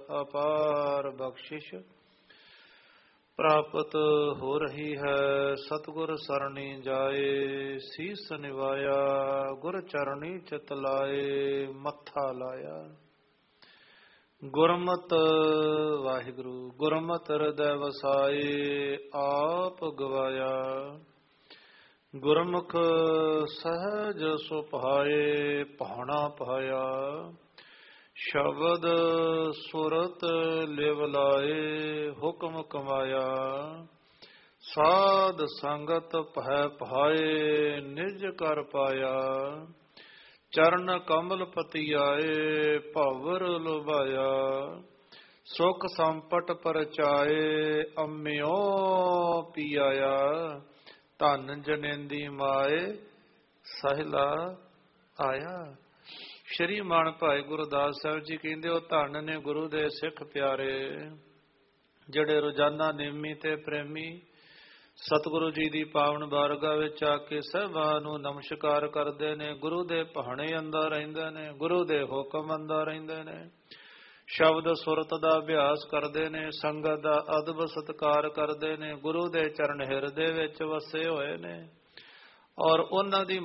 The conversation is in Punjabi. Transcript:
ਅਪਾਰ ਬਖਸ਼ਿਸ਼ ਪ੍ਰਾਪਤ ਹੋ ਰਹੀ ਹੈ। ਸਤਿਗੁਰ ਸਰਣੀ ਜਾਏ ਸੀਸ ਨਿਵਾਇਆ, ਗੁਰ ਚਰਣੀ ਚਿਤ ਲਾਏ ਮੱਥਾ ਲਾਇਆ। ਗੁਰਮਤਿ ਵਾਹਿਗੁਰੂ ਗੁਰਮਤਿ ਹਿਰਦੈ ਵਸਾਏ ਆਪ ਗਵਾਇਆ। ਗੁਰਮੁਖ ਸਹਿਜ ਸੁਭਾਏ ਭਾਣਾ ਪਾਇਆ। ਸ਼ਬਦ ਸੁਰਤ ਲਿਵ ਲਾਏ ਹੁਕਮ ਕਮਾਇਆ। ਸਾਧ ਸੰਗਤ ਭੈ ਭਾਏ ਨਿਜ ਕਰ ਪਾਇਆ। ਚਰਨ ਕਮਲ ਪਤੀ ਆਏ ਭਵਰ ਲੁਭਾਇਆ। ਸੁਖ ਸੰਪਟ ਪਰਚਾਏ ਅੰਮਿਓ ਪੀਆਇਆ। ਧਨ ਜਨੇਂਦੀ ਮਾਏ ਸਹਿਲਾ ਆਇਆ। ਸ਼੍ਰੀ ਮਾਨ ਭਾਈ ਗੁਰਦਾਸ ਸਾਹਿਬ ਜੀ ਕਹਿੰਦੇ ਉਹ ਧਨ ਨੇ ਗੁਰੂ ਦੇ ਸਿੱਖ ਪਿਆਰੇ ਜਿਹੜੇ ਰੋਜ਼ਾਨਾ ਨੇਮੀ ਤੇ ਪ੍ਰੇਮੀ ਸਤਿਗੁਰੂ ਜੀ ਦੀ ਪਾਵਨ ਬਾਰਗਾਹ ਵਿੱਚ ਆ ਕੇ ਸਹਿਬਾਂ ਨੂੰ ਨਮਸਕਾਰ ਕਰਦੇ ਨੇ। ਗੁਰੂ ਦੇ ਭਾਣੇ ਅੰਦਰ ਰਹਿੰਦੇ ਨੇ, ਗੁਰੂ ਦੇ ਹੁਕਮ ਅੰਦਰ ਰਹਿੰਦੇ ਨੇ, ਸ਼ਬਦ ਸੁਰਤ ਦਾ ਅਭਿਆਸ ਕਰਦੇ ਨੇ, ਸੰਗਤ ਦਾ ਅਦਬ ਸਤਿਕਾਰ ਕਰਦੇ ਨੇ, ਗੁਰੂ ਦੇ ਚਰਨ ਹਿਰਦੇ ਵਿੱਚ ਵਸੇ ਹੋਏ ਨੇ ਔਰ ਉਹਨਾਂ ਦੀ